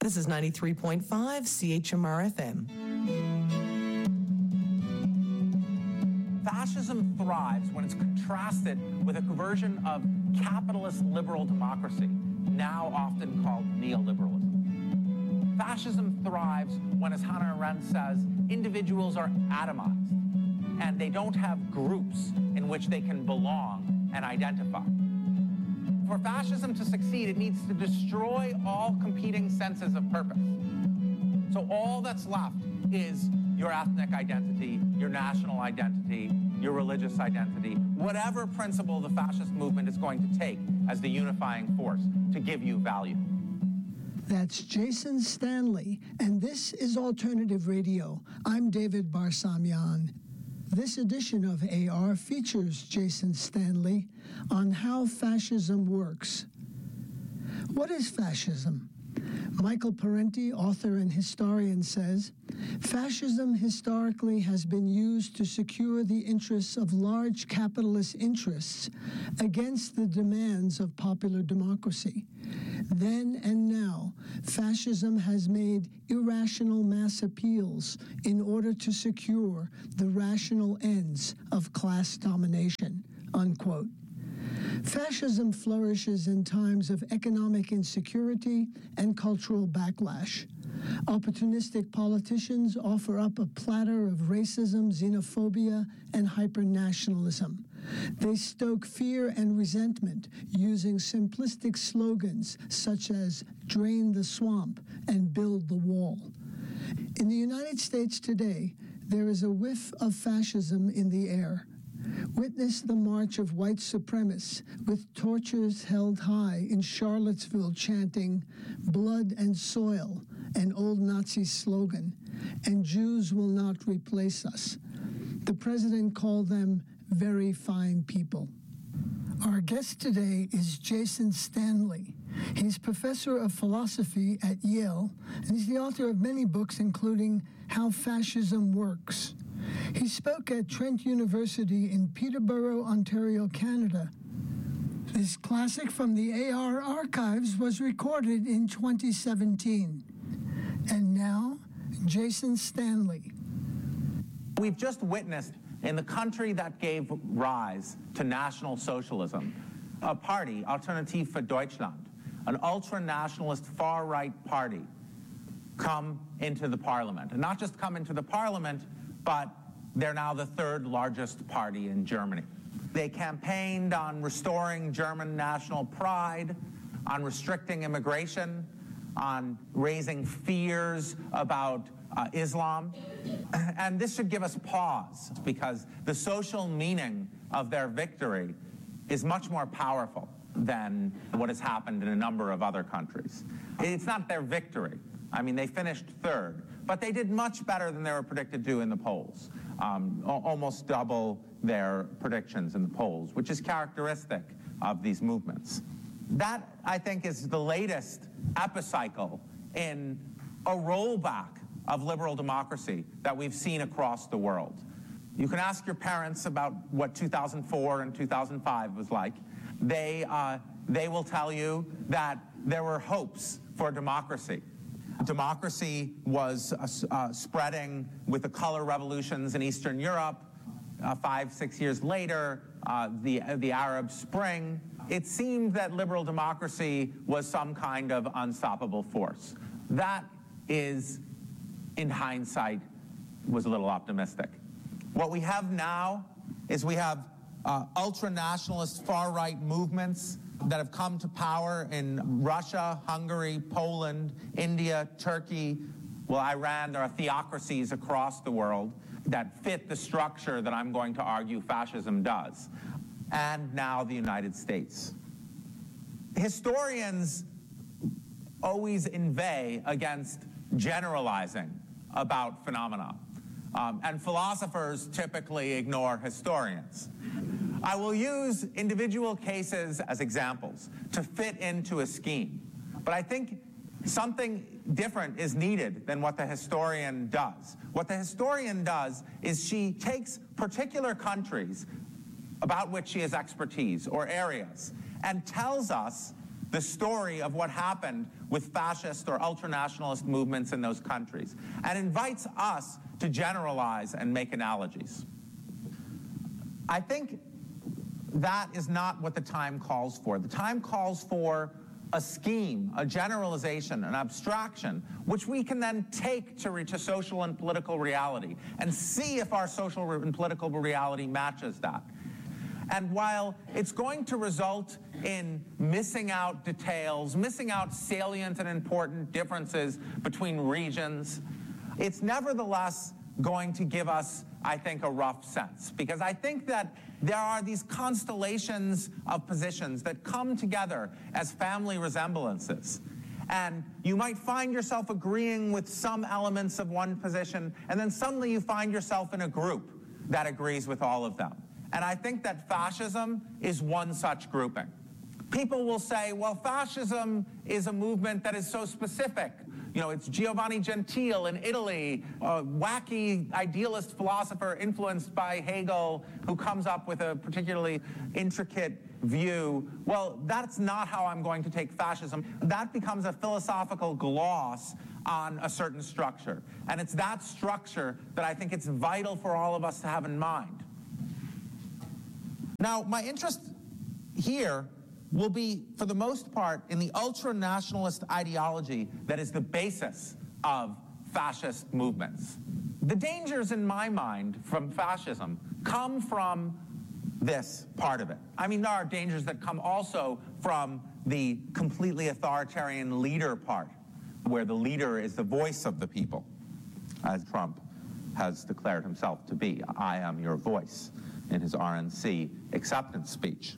This is 93.5 CHMR FM. Fascism thrives when it's contrasted with a version of capitalist liberal democracy, now often called neoliberalism. Fascism thrives when, as Hannah Arendt says, individuals are atomized and they don't have groups in which they can belong and identify. For fascism to succeed, it needs to destroy all competing senses of purpose. So all that's left is your ethnic identity, your national identity, your religious identity, whatever principle the fascist movement is going to take as the unifying force to give you value. That's Jason Stanley, and this is Alternative Radio. I'm David Barsamian. This edition of AR features Jason Stanley on how fascism works. What is fascism? Michael Parenti, author and historian, says, fascism historically has been used to secure the interests of large capitalist interests against the demands of popular democracy. Then and now, fascism has made irrational mass appeals in order to secure the rational ends of class domination, unquote. Fascism flourishes in times of economic insecurity and cultural backlash. Opportunistic politicians offer up a platter of racism, xenophobia, and hypernationalism. They stoke fear and resentment using simplistic slogans such as "drain the swamp" and "build the wall." In the United States today, there is a whiff of fascism in the air. Witness the march of white supremacists with torches held high in Charlottesville chanting "Blood and Soil," an old Nazi slogan, and "Jews will not replace us." The president called them very fine people. Our guest today is Jason Stanley. He's professor of philosophy at Yale, and he's the author of many books, including How Fascism Works. He spoke at Trent University in Peterborough, Ontario, Canada. This classic from the AR archives was recorded in 2017. And now, Jason Stanley. We've just witnessed in the country that gave rise to National Socialism, a party, Alternative für Deutschland, an ultra-nationalist far-right party, come into the parliament. And not just come into the parliament, but they're now the third largest party in Germany. They campaigned on restoring German national pride, on restricting immigration, on raising fears about Islam. And this should give us pause, because the social meaning of their victory is much more powerful than what has happened in a number of other countries. It's not their victory. I mean, they finished third, but they did much better than they were predicted to in the polls, almost double their predictions in the polls, which is characteristic of these movements. That, I think, is the latest epicycle in a rollback of liberal democracy that we've seen across the world. You can ask your parents about what 2004 and 2005 was like. They will tell you that there were hopes for democracy. Democracy was spreading with the color revolutions in Eastern Europe. 5-6 years later, the Arab Spring. It seemed that liberal democracy was some kind of unstoppable force. That is, in hindsight, was a little optimistic. What we have now is we have ultra-nationalist far-right movements that have come to power in Russia, Hungary, Poland, India, Turkey, Iran. There are theocracies across the world that fit the structure that I'm going to argue fascism does. And now the United States. Historians always inveigh against generalizing about phenomena. And philosophers typically ignore historians. I will use individual cases as examples to fit into a scheme. But I think something different is needed than what the historian does. What the historian does is she takes particular countries about which she has expertise or areas and tells us the story of what happened with fascist or ultranationalist movements in those countries, and invites us to generalize and make analogies. I think that is not what the time calls for. The time calls for a scheme, a generalization, an abstraction, which we can then take to social and political reality and see if our social and political reality matches that. And while it's going to result in missing out details, missing out salient and important differences between regions, it's nevertheless going to give us, I think, a rough sense. Because I think that there are these constellations of positions that come together as family resemblances. And you might find yourself agreeing with some elements of one position, and then suddenly you find yourself in a group that agrees with all of them. And I think that fascism is one such grouping. People will say, well, fascism is a movement that is so specific. You know, it's Giovanni Gentile in Italy, a wacky idealist philosopher influenced by Hegel who comes up with a particularly intricate view. Well, that's not how I'm going to take fascism. That becomes a philosophical gloss on a certain structure. And it's that structure that I think it's vital for all of us to have in mind. Now, my interest here will be, for the most part, in the ultra-nationalist ideology that is the basis of fascist movements. The dangers, in my mind, from fascism come from this part of it. I mean, there are dangers that come also from the completely authoritarian leader part, where the leader is the voice of the people, as Trump has declared himself to be. I am your voice, in his RNC acceptance speech.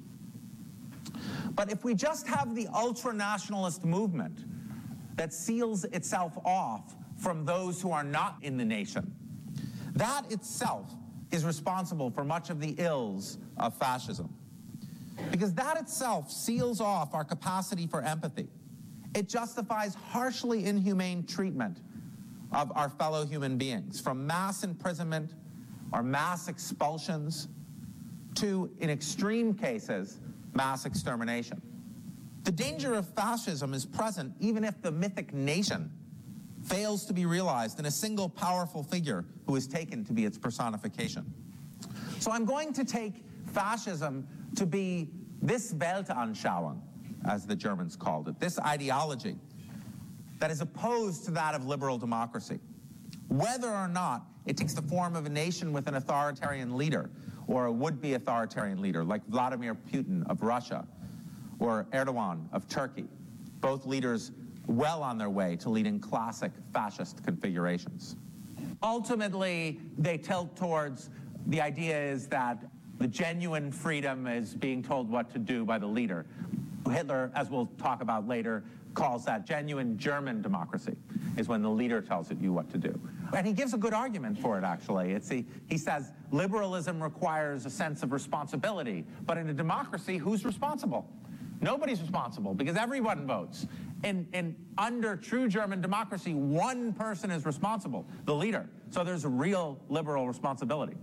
But if we just have the ultra-nationalist movement that seals itself off from those who are not in the nation, that itself is responsible for much of the ills of fascism. Because that itself seals off our capacity for empathy. It justifies harshly inhumane treatment of our fellow human beings, from mass imprisonment or mass expulsions to, in extreme cases, mass extermination. The danger of fascism is present even if the mythic nation fails to be realized in a single powerful figure who is taken to be its personification. So I'm going to take fascism to be this Weltanschauung, as the Germans called it, this ideology that is opposed to that of liberal democracy. Whether or not it takes the form of a nation with an authoritarian leader, or a would-be authoritarian leader like Vladimir Putin of Russia or Erdogan of Turkey, both leaders well on their way to leading classic fascist configurations. Ultimately, they tilt towards the idea is that the genuine freedom is being told what to do by the leader. Hitler, as we'll talk about later, calls that genuine German democracy, is when the leader tells you what to do. And he gives a good argument for it, actually. He says, liberalism requires a sense of responsibility, but in a democracy, who's responsible? Nobody's responsible, because everyone votes. Under true German democracy, one person is responsible, the leader. So there's a real liberal responsibility.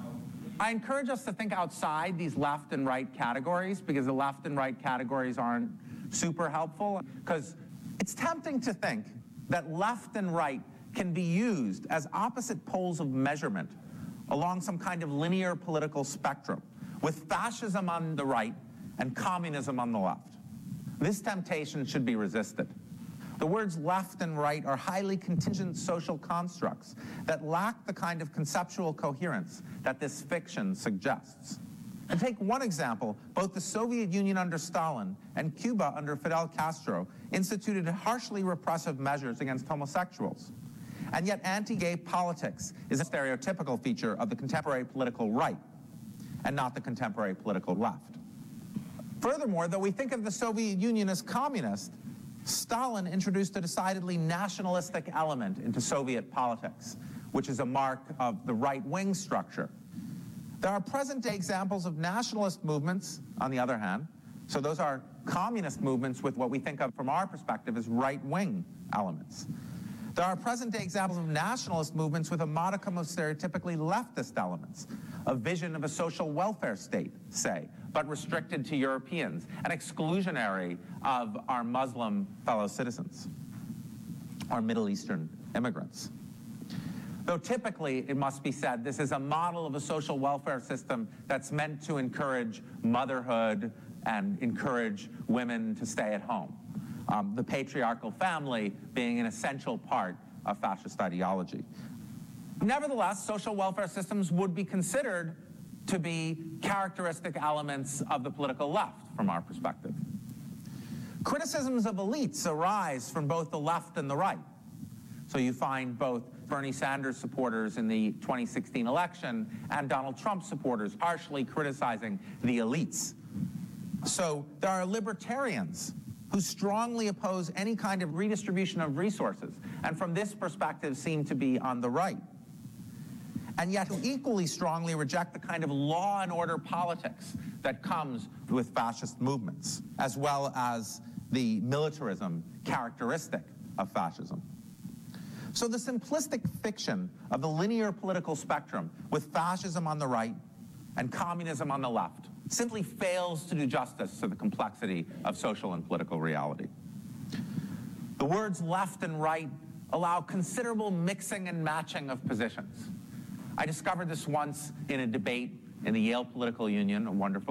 I encourage us to think outside these left and right categories, because the left and right categories aren't super helpful, because it's tempting to think that left and right can be used as opposite poles of measurement along some kind of linear political spectrum, with fascism on the right and communism on the left. This temptation should be resisted. The words left and right are highly contingent social constructs that lack the kind of conceptual coherence that this fiction suggests. And take one example, both the Soviet Union under Stalin and Cuba under Fidel Castro instituted harshly repressive measures against homosexuals. And yet anti-gay politics is a stereotypical feature of the contemporary political right and not the contemporary political left. Furthermore, though we think of the Soviet Union as communist, Stalin introduced a decidedly nationalistic element into Soviet politics, which is a mark of the right-wing structure. There are present-day examples of nationalist movements, on the other hand, so those are communist movements with what we think of from our perspective as right-wing elements. There are present-day examples of nationalist movements with a modicum of stereotypically leftist elements, a vision of a social welfare state, say, but restricted to Europeans, and exclusionary of our Muslim fellow citizens, or Middle Eastern immigrants. Though typically, it must be said, this is a model of a social welfare system that's meant to encourage motherhood and encourage women to stay at home, the patriarchal family being an essential part of fascist ideology. Nevertheless, social welfare systems would be considered to be characteristic elements of the political left from our perspective. Criticisms of elites arise from both the left and the right. So you find both Bernie Sanders supporters in the 2016 election and Donald Trump supporters harshly criticizing the elites. So there are libertarians who strongly oppose any kind of redistribution of resources, and from this perspective seem to be on the right, and yet who equally strongly reject the kind of law and order politics that comes with fascist movements, as well as the militarism characteristic of fascism. So the simplistic fiction of the linear political spectrum with fascism on the right and communism on the left simply fails to do justice to the complexity of social and political reality. The words left and right allow considerable mixing and matching of positions. I discovered this once in a debate in the Yale Political Union, a wonderful